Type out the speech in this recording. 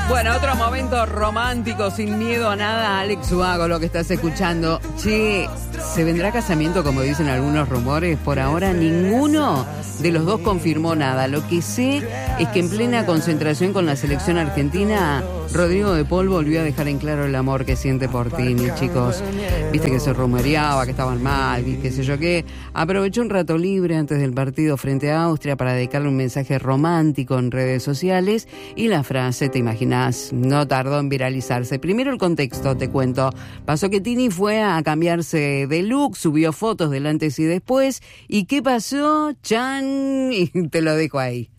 Bueno, otro momento romántico, sin miedo a nada, Alex Ubago, lo que estás escuchando. Che, ¿se vendrá casamiento como dicen algunos rumores? Por ahora ninguno de los dos confirmó nada. Lo que sé es que en plena concentración con la selección argentina, Rodrigo de Paul volvió a dejar en claro el amor que siente por Tini, chicos. Viste que se rumoreaba que estaban mal, qué sé yo qué. Aprovechó un rato libre antes del partido frente a Austria para dedicarle un mensaje romántico en redes sociales y la frase, te imaginás, no tardó en viralizarse. Primero el contexto, te cuento. Pasó que Tini fue a cambiarse de look, subió fotos del antes y después. ¿Y qué pasó? ¡Chan! Y te lo dejo ahí.